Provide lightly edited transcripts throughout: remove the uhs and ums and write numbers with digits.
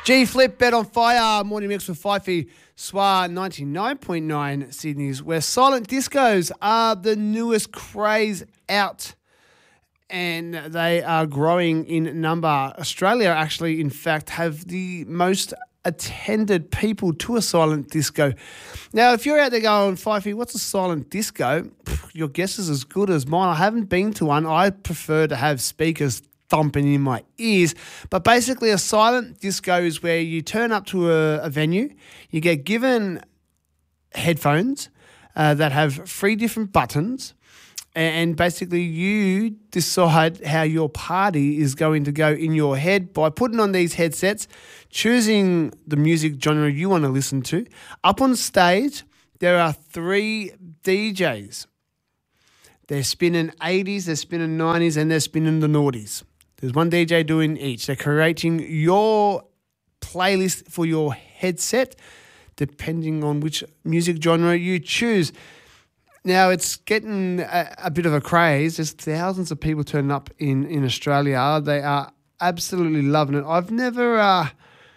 G Flip, Bet on Fire, Morning Mix with Fifey, SWA 99.9 Sydney's, where silent discos are the newest craze out and they are growing in number. Australia actually, in fact, have the most attended people to a silent disco. Now, if you're out there going, Fifey, what's a silent disco? Your guess is as good as mine. I haven't been to one. I prefer to have speakers thumping in my ears. But basically, a silent disco is where you turn up to a venue, you get given headphones that have 3 different buttons, and basically you decide how your party is going to go in your head by putting on these headsets, choosing the music genre you want to listen to. Up on stage, there are 3 DJs. They're spinning 80s, they're spinning 90s, and they're spinning the noughties. There's one DJ doing each. They're creating your playlist for your headset, depending on which music genre you choose. Now, it's getting a bit of a craze. There's thousands of people turning up in Australia. They are absolutely loving it. I've never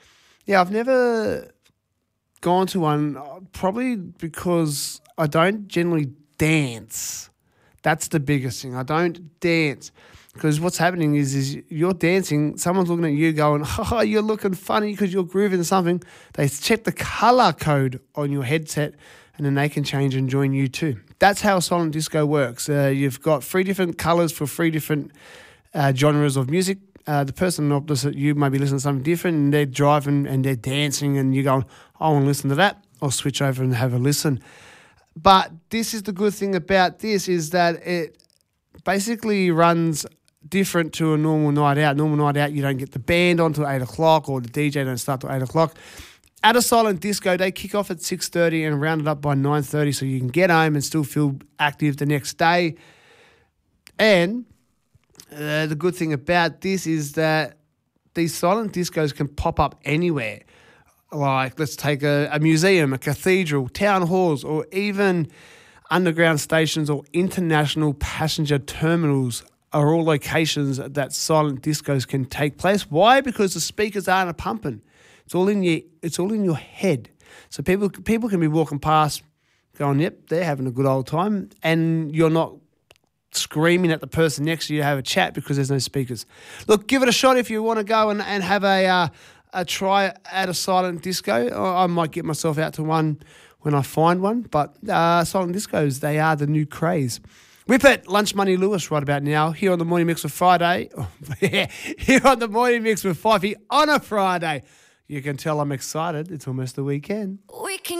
gone to one, probably because I don't generally dance. That's the biggest thing. I don't dance. Because what's happening is you're dancing, someone's looking at you going, oh, you're looking funny because you're grooving something. They check the colour code on your headset and then they can change and join you too. That's how silent disco works. You've got 3 different colours for 3 different genres of music. The person opposite you may be listening to something different and they're driving and they're dancing and you're going, I want to listen to that. I'll switch over and have a listen. But this is the good thing about this is that it basically runs different to a normal night out. Normal night out, you don't get the band on till 8 o'clock or the DJ don't start till 8 o'clock. At a silent disco, they kick off at 6:30 and round it up by 9:30 so you can get home and still feel active the next day. And the good thing about this is that these silent discos can pop up anywhere. Like, let's take a museum, a cathedral, town halls, or even underground stations or international passenger terminals are all locations that silent discos can take place. Why? Because the speakers aren't pumping. It's all in your head. So people can be walking past going, yep, they're having a good old time, and you're not screaming at the person next to you to have a chat because there's no speakers. Look, give it a shot if you want to go and have a try at a silent disco. I might get myself out to one when I find one, but silent discos, they are the new craze. Whip it, Lunch Money Lewis right about now, here on the Morning Mix with Friday. Here on the Morning Mix with Fifey on a Friday. You can tell I'm excited. It's almost the weekend. We can